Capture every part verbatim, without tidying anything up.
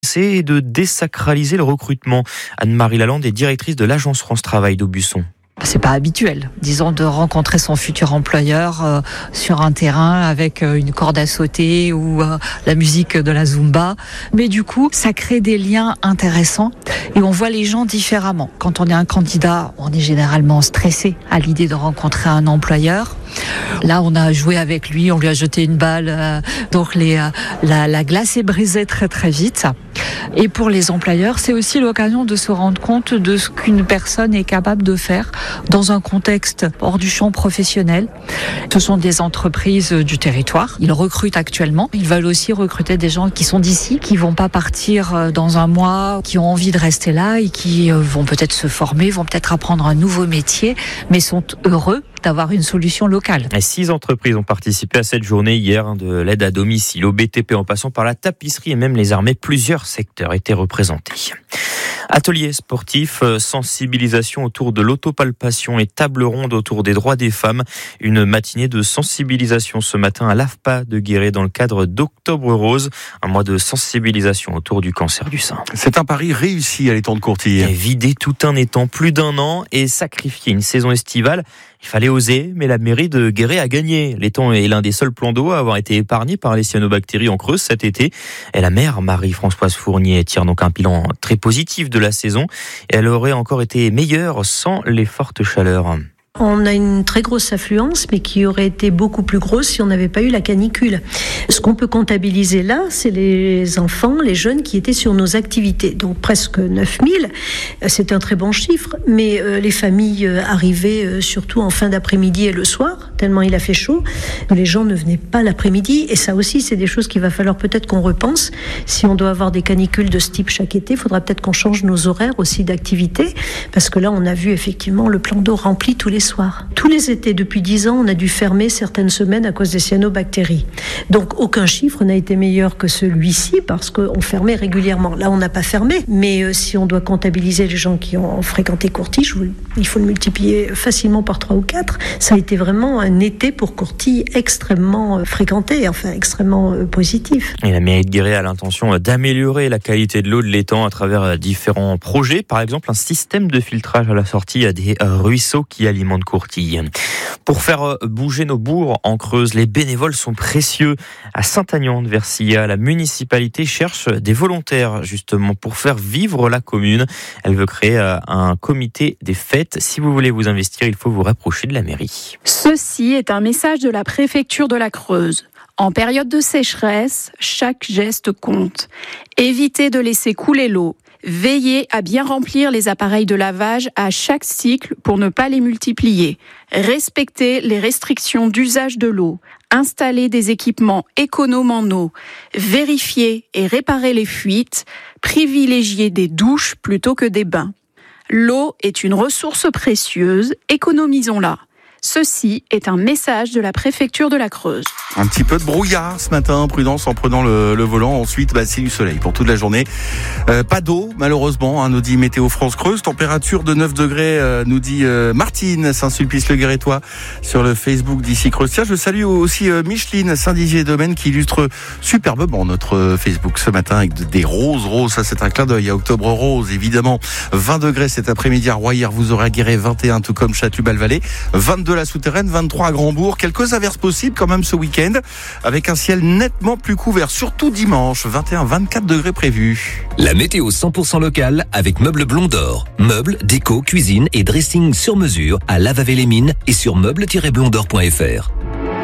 et de désacraliser le recrutement. Anne-Marie Lalande est directrice de l'agence France Travail d'Aubusson. C'est pas habituel, disons, de rencontrer son futur employeur euh, sur un terrain avec euh, une corde à sauter ou euh, la musique de la Zumba. Mais du coup, ça crée des liens intéressants et on voit les gens différemment. Quand on est un candidat, on est généralement stressé à l'idée de rencontrer un employeur. Là, on a joué avec lui, on lui a jeté une balle, euh, donc les, euh, la, la glace est brisée très très vite. Et pour les employeurs, c'est aussi l'occasion de se rendre compte de ce qu'une personne est capable de faire dans un contexte hors du champ professionnel. Ce sont des entreprises du territoire. Ils recrutent actuellement. Ils veulent aussi recruter des gens qui sont d'ici, qui vont pas partir dans un mois, qui ont envie de rester là et qui vont peut-être se former, vont peut-être apprendre un nouveau métier, mais sont heureux d'avoir une solution locale. Et six entreprises ont participé à cette journée hier, de l'aide à domicile au B T P en passant par la tapisserie et même les armées. Plusieurs secteurs étaient représentés. Ateliers sportifs, sensibilisation autour de l'autopalpation et table ronde autour des droits des femmes. Une matinée de sensibilisation ce matin à l'A F P A de Guéret dans le cadre d'Octobre Rose, un mois de sensibilisation autour du cancer du sein. C'est un pari réussi à l'étang de Courtille. Vider tout un étang plus d'un an et sacrifier une saison estivale. Il fallait oser, mais la mairie de Guéret a gagné. L'étang est l'un des seuls plans d'eau à avoir été épargné par les cyanobactéries en Creuse cet été. Et la maire, Marie-Françoise Fournier, tire donc un bilan très positif de la saison. Et elle aurait encore été meilleure sans les fortes chaleurs. On a une très grosse affluence, mais qui aurait été beaucoup plus grosse si on n'avait pas eu la canicule. Ce qu'on peut comptabiliser là, c'est les enfants, les jeunes qui étaient sur nos activités. Donc presque neuf mille, c'est un très bon chiffre, mais euh, les familles euh, arrivaient euh, surtout en fin d'après-midi et le soir, tellement il a fait chaud. Les gens ne venaient pas l'après-midi, et ça aussi, c'est des choses qu'il va falloir peut-être qu'on repense. Si on doit avoir des canicules de ce type chaque été, il faudra peut-être qu'on change nos horaires aussi d'activité, parce que là, on a vu effectivement le plan d'eau rempli tous les soirs. Tous les étés, depuis dix ans, on a dû fermer certaines semaines à cause des cyanobactéries. Donc, aucun chiffre n'a été meilleur que celui-ci parce qu'on fermait régulièrement. Là, on n'a pas fermé, mais euh, si on doit comptabiliser les gens qui ont fréquenté Courtille, je vous, il faut le multiplier facilement par trois ou quatre. Ça a été vraiment un été pour Courtille extrêmement euh, fréquenté, enfin extrêmement euh, positif. Et la mairie de Guéret a l'intention d'améliorer la qualité de l'eau de l'étang à travers différents projets. Par exemple, un système de filtrage à la sortie des ruisseaux qui alimentent de Courtille. Pour faire bouger nos bourgs en Creuse, les bénévoles sont précieux. À Saint-Aignan-de-Versilla, la municipalité cherche des volontaires justement pour faire vivre la commune. Elle veut créer un comité des fêtes. Si vous voulez vous investir, il faut vous rapprocher de la mairie. Ceci est un message de la préfecture de la Creuse. En période de sécheresse, chaque geste compte. Évitez de laisser couler l'eau. Veillez à bien remplir les appareils de lavage à chaque cycle pour ne pas les multiplier. Respectez les restrictions d'usage de l'eau. Installez des équipements économes en eau. Vérifiez et réparez les fuites. Privilégiez des douches plutôt que des bains. L'eau est une ressource précieuse, économisons-la. Ceci est un message de la préfecture de la Creuse. Un petit peu de brouillard ce matin, prudence en prenant le, le volant. Ensuite, bah, c'est du soleil pour toute la journée. Euh, pas d'eau, malheureusement, hein, nous dit Météo France Creuse. Température de neuf degrés, euh, nous dit euh, Martine Saint-Sulpice-le-Guérétois sur le Facebook d'ici Creuse. Tiens, je salue aussi euh, Micheline Saint-Dizier-Domaine qui illustre superbement notre euh, Facebook ce matin avec des roses roses. Ça, c'est un clin d'œil à Octobre Rose, évidemment. vingt degrés cet après-midi à Royer, vous aurez à Guéret, vingt et un, tout comme Château-Val-Vallée. vingt-deux la souterraine, vingt-trois à Grandbourg. Quelques averses possibles quand même ce week-end, avec un ciel nettement plus couvert, surtout dimanche, vingt et un à vingt-quatre degrés prévus. La météo cent pour cent locale avec Meubles Blond d'Or. Meubles, déco, cuisine et dressing sur mesure à Lavavé-les-Mines et sur meubles tiret blond d'or point f r.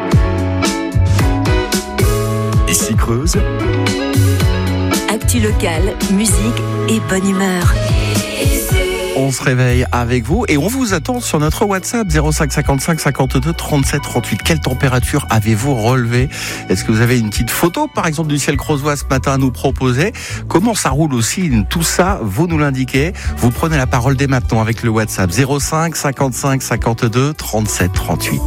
Ici Creuse. Actu locale, musique et bonne humeur. On se réveille avec vous et on vous attend sur notre WhatsApp zéro cinq cinquante-cinq cinquante-deux trente-sept trente-huit. Quelle température avez-vous relevé? Est-ce que vous avez une petite photo, par exemple, du ciel creusois ce matin à nous proposer? Comment ça roule aussi? Tout ça, vous nous l'indiquez. Vous prenez la parole dès maintenant avec le WhatsApp zéro cinq cinquante-cinq cinquante-deux trente-sept trente-huit.